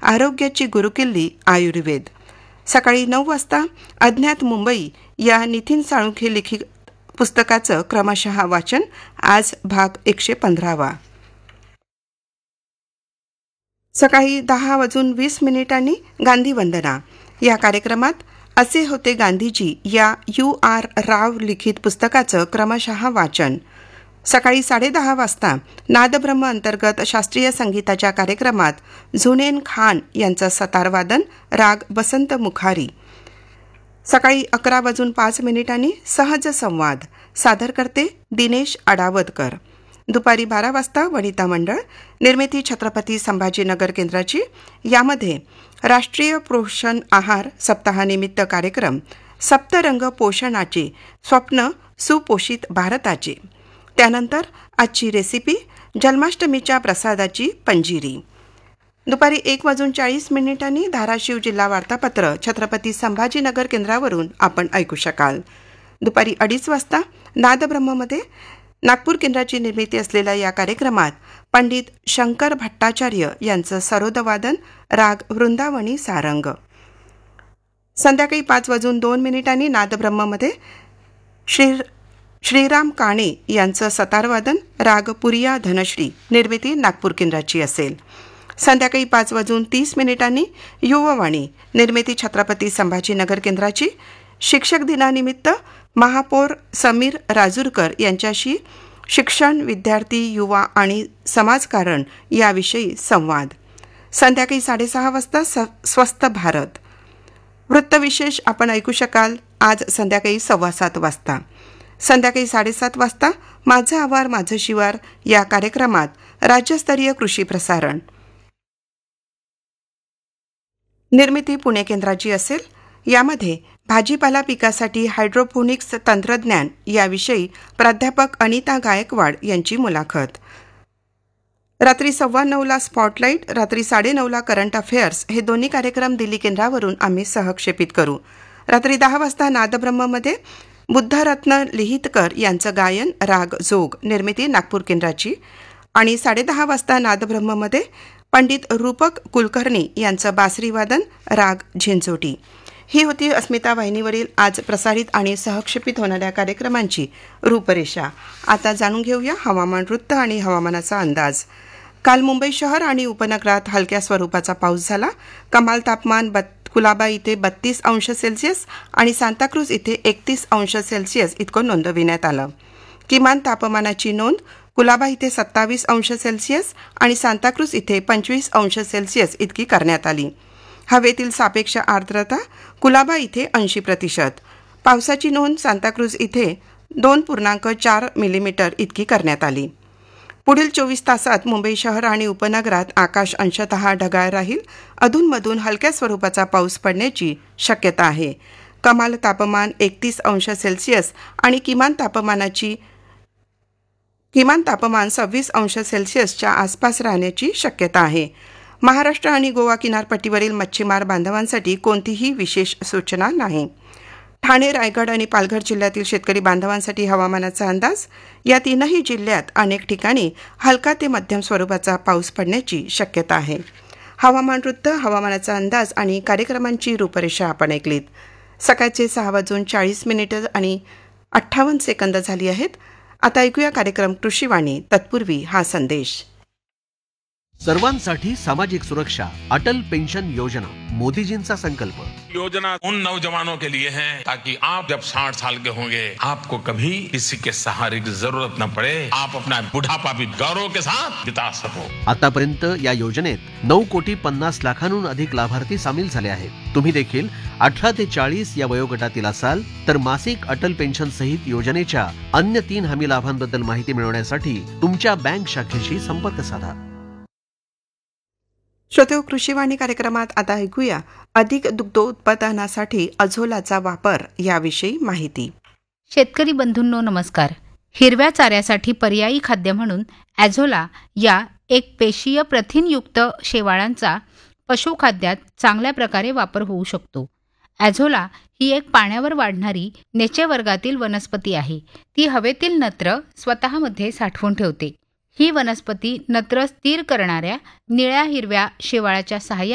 आरोग्याची गुरुकिल्ली आयुर्वेद. सकाळी 9 वाजता अज्ञात मुंबई या नितीन साळुंखे लिखित पुस्तकाचं क्रमशः वाचन. आज भाग 115. सकाळी 10:20 गांधी वंदना. या कार्यक्रमात असे होते गांधीजी या U.R. राव लिखित पुस्तकाचं क्रमशः वाचन. सकाळी 10:30 वाजता नादब्रह्म अंतर्गत शास्त्रीय संगीताच्या कार्यक्रमात झुनेन खान यांचं सतारवादन, राग बसंत मुखारी. सकाळी 11:05 सहज संवाद. सादर करते दिनेश अडावदकर. दुपारी 12 वाजता वनिता मंडळ. निर्मिती छत्रपती संभाजीनगर केंद्राची. यामध्ये राष्ट्रीय पोषण आहार सप्ताहानिमित्त कार्यक्रम सप्तरंग पोषणाचे स्वप्न सुपोषित भारताचे. त्यानंतर आजची रेसिपी जन्माष्टमीच्या प्रसादाची पंजिरी. दुपारी 1:40 धाराशिव जिल्हा वार्तापत्र छत्रपती संभाजीनगर केंद्रावरून आपण ऐकू शकाल. दुपारी 2:30 वाजता नादब्रह्ममध्ये नागपूर केंद्राची निर्मिती असलेल्या या कार्यक्रमात पंडित शंकर भट्टाचार्य यांचं सरोदवादन, राग वृंदावनी सारंग. संध्याकाळी 5:02 नादब्रह्ममध्ये श्रीराम काणे यांचं सतारवादन, राग पुरिया धनश्री. निर्मिती नागपूर केंद्राची असेल. संध्याकाळी 5:30 युववाणी. निर्मिती छत्रपती संभाजीनगर केंद्राची. शिक्षक दिनानिमित्त महापौर समीर राजूरकर यांच्याशी शिक्षण, विद्यार्थी, युवा आणि समाजकारण याविषयी संवाद. संध्याकाळी 6:30 वाजता स्वस्थ भारत. वृत्तविशेष आपण ऐकू शकाल आज संध्याकाळी 7:15 वाजता. संध्याकाळी 7:30 वाजता माझं आवार माझं शिवार या कार्यक्रमात राज्यस्तरीय कृषी प्रसारण. निर्मिती पुणे केंद्राची असेल. यामध्ये भाजीपाला पिकासाठी हायड्रोपोनिक्स तंत्रज्ञान याविषयी प्राध्यापक अनिता गायकवाड यांची मुलाखत. रात्री 9:15 स्पॉटलाईट, रात्री 9:30 करंट अफेअर्स हे दोन्ही कार्यक्रम दिल्ली केंद्रावरून आम्ही सहक्षेपित करू. रात्री 10 वाजता नादब्रह्ममध्ये बुद्धरत्न लिहितकर यांचं गायन, राग जोग. निर्मिती नागपूर केंद्राची. आणि 10:30 वाजता नादब्रह्ममध्ये पंडित रूपक कुलकर्णी यांचं बासरीवादन, राग झिंझोटी. ही होती अस्मिता वाहिनीवरील आज प्रसारित आणि सहक्षेपित होणाऱ्या कार्यक्रमांची रूपरेषा. आता जाणून घेऊया हवामान वृत्त आणि हवामानाचा अंदाज. काल मुंबई शहर आणि उपनगरात हलक्या स्वरूपाचा पाऊस झाला. कमाल तापमान कुलाबा इथे 32 अंश सेल्सिअस आणि सांताक्रूज इथे 31 अंश सेल्सिअस इतकं नोंदविण्यात आलं. किमान तापमानाची नोंद कुलाबा इथे 27 अंश सेल्सिअस आणि सांताक्रूज इथे 25 अंश सेल्सिअस इतकी करण्यात आली. हवेतील सापेक्ष आर्द्रता कुलाबा इथे 80%. पावसाची नोंद सांताक्रूज इथे 2.4 मिलीमीटर इतकी करण्यात आली. पुढील 24 तासात मुंबई शहर आणि उपनगरात आकाश अंशतः ढगाळ राहील. अधूनमधून हलक्या स्वरूपाचा पाऊस पडण्याची शक्यता आहे. कमाल तापमान 31 अंश सेल्सिअस आणि किमान तापमान 26 अंश सेल्सिअसच्या आसपास राहण्याची शक्यता आहे. महाराष्ट्र आणि गोवा किनारपट्टीवरील मच्छीमार बांधवांसाठी कोणतीही विशेष सूचना नाही. ठाणे, रायगड आणि पालघर जिल्ह्यातील शेतकरी बांधवांसाठी हवामानाचा अंदाज. या तीनही जिल्ह्यात अनेक ठिकाणी हलका ते मध्यम स्वरूपाचा पाऊस पडण्याची शक्यता आहे. हवामान वृत्त, हवामानाचा अंदाज आणि कार्यक्रमांची रूपरेषा आपण ऐकलीत. सकाळचे 6:40 आणि 58 सेकंद झाली आहेत. आता ऐकूया कार्यक्रम कृषीवाणी. तत्पूर्वी हा संदेश. सर्वांसाठी सामाजिक सुरक्षा, अटल पेंशन योजना, मोदीजींचा संकल्प. योजना उन नौजवानों के लिए है ताकि आप जब 60 साल के होंगे आपको कभी किसी के सहारे की जरूरत न पड़े. आप अपना बुढ़ापा भी गौरव के साथ बिता सको. आतापर्यंत या योजनेत 9,50,00,000 अधिक लाभार्थी सामील झाले आहेत. तुम्ही देखील 18 ते 40 या वयोगटातील असाल तर मासिक अटल पेन्शन सहित योजनेच्या अन्य 3 हमी लाभांबद्दल माहिती मिळवण्यासाठी तुमच्या बँक शाखेशी संपर्क साधा. श्रोते, कृषीवाणी कार्यक्रमात आता ऐकूया अधिक दुग्ध उत्पादनासाठी अझोलाचा वापर याविषयी माहिती. शेतकरी बंधूंनो नमस्कार. हिरव्या चाऱ्यासाठी पर्यायी खाद्य म्हणून ॲझोला या एक पेशीय प्रथिनयुक्त शेवाळांचा पशुखाद्यात चांगल्या प्रकारे वापर होऊ शकतो. ॲझोला ही एक पाण्यावर वाढणारी नेचे वर्गातील वनस्पती आहे. ती हवेतील नत्र स्वतःमध्ये साठवून ठेवते. ही वनस्पती नत्र स्थिर करणाऱ्या निळ्या हिरव्या शेवाळाच्या सहाय्याने